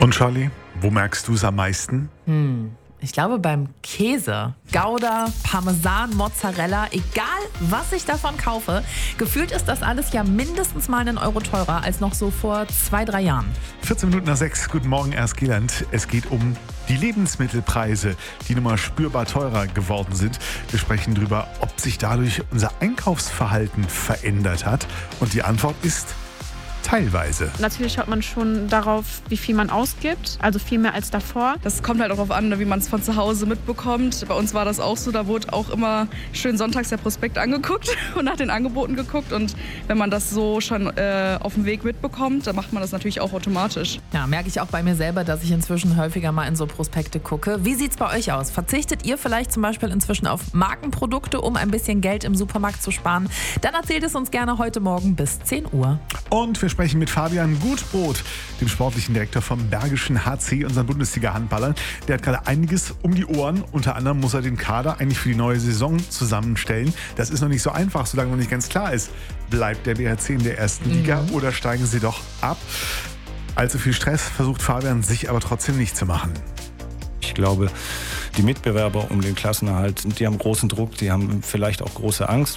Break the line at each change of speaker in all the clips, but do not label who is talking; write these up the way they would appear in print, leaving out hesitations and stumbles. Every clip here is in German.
Und Charlie, wo merkst du es am meisten?
Ich glaube beim Käse. Gouda, Parmesan, Mozzarella, egal was ich davon kaufe. Gefühlt ist das alles ja mindestens mal einen Euro teurer als noch so vor 2-3 Jahren.
14 Minuten nach 6. Guten Morgen, Erskieland. Es geht um die Lebensmittelpreise, die nun mal spürbar teurer geworden sind. Wir sprechen darüber, ob sich dadurch unser Einkaufsverhalten verändert hat. Und die Antwort ist teilweise.
Natürlich schaut man schon darauf, wie viel man ausgibt, also viel mehr als davor.
Das kommt halt auch darauf an, wie man es von zu Hause mitbekommt. Bei uns war das auch so, da wurde auch immer schön sonntags der Prospekt angeguckt und nach den Angeboten geguckt. Und wenn man das so schon auf dem Weg mitbekommt, dann macht man das natürlich auch automatisch.
Ja, merke ich auch bei mir selber, dass ich inzwischen häufiger mal in so Prospekte gucke. Wie sieht's bei euch aus? Verzichtet ihr vielleicht zum Beispiel inzwischen auf Markenprodukte, um ein bisschen Geld im Supermarkt zu sparen? Dann erzählt es uns gerne heute Morgen bis 10 Uhr.
Und wir sprechen mit Fabian Gutbrot, dem sportlichen Direktor vom Bergischen HC, unseren Bundesliga-Handballern. Der hat gerade einiges um die Ohren. Unter anderem muss er den Kader eigentlich für die neue Saison zusammenstellen. Das ist noch nicht so einfach, solange noch nicht ganz klar ist, bleibt der BHC in der ersten Liga oder steigen sie doch ab. Allzu viel Stress versucht Fabian sich aber trotzdem nicht zu machen.
Ich glaube, die Mitbewerber um den Klassenerhalt, die haben großen Druck, die haben vielleicht auch große Angst,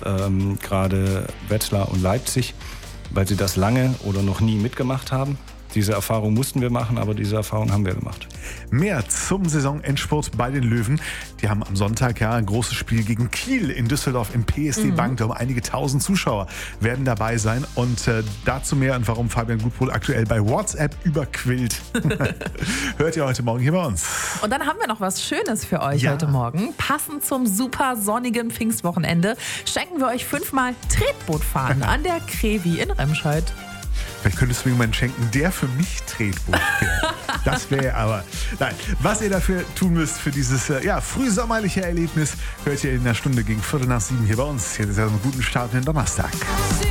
gerade Wetzlar und Leipzig, weil sie das lange oder noch nie mitgemacht haben. Diese Erfahrung mussten wir machen, aber diese Erfahrung haben wir gemacht.
Mehr zum Saisonendspurt bei den Löwen. Die haben am Sonntag ja ein großes Spiel gegen Kiel in Düsseldorf im PSD Bank. Einige tausend Zuschauer werden dabei sein. Und dazu mehr und warum Fabian Gutbrot aktuell bei WhatsApp überquillt. Hört ihr heute Morgen hier bei uns.
Und dann haben wir noch was Schönes für euch heute Morgen. Passend zum super sonnigen Pfingstwochenende schenken wir euch 5-mal Tretbootfahren an der Krevi in Remscheid.
Vielleicht könntest du mir jemanden schenken, der für mich Tretboot fährt. Das wäre aber... Nein, was ihr dafür tun müsst für dieses frühsommerliche Erlebnis, hört ihr in einer Stunde gegen 6:45 hier bei uns. Jetzt ist ja so einen guten Start in den Donnerstag.